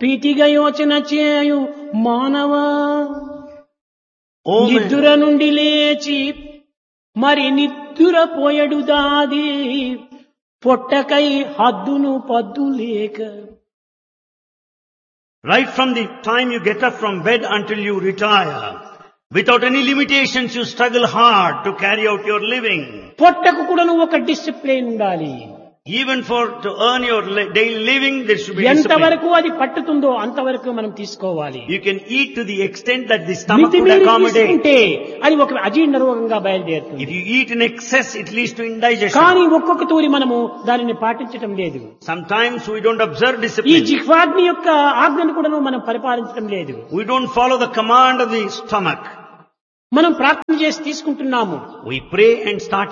పీటిగా యోచన చేయు మానవా O man, నిద్ర నుండి లేచి మరి నిద్ర పోయడు దాది పొట్టకై హద్దును పద్దు లేక. right from the time you get up from bed until you retire, without any limitations, you struggle hard to carry out your living. పొట్టకు కూడా ఒక డిసిప్లిన్ ఉండాలి. Even to earn your daily living, there should be discipline. ఎంతవరకు అది పట్టుతుందో అంతవరకు మనం తీసుకోవాలి. You can eat to the extent that the stomach could మితిమీరి accommodate. తీసుకుంటే అది ఒక అజీర్ణ రోగంగా బయలుదేరుతుంది. If you eat in excess, it leads to indigestion. కానీ ఒక్కొక్క తూరి మనము దానిని పాటించటం లేదు. Sometimes we don't observe ఈ discipline. జిహ్వాగ్ని యొక్క ఆజ్ఞను కూడా మనం పరిపాలించడం లేదు. We don't follow the command of the stomach. మనం ప్రార్థన చేసి తీసుకుంటున్నాము. We pray and start